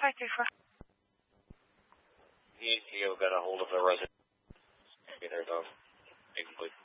534. The ATO got a hold of the resident. There's a big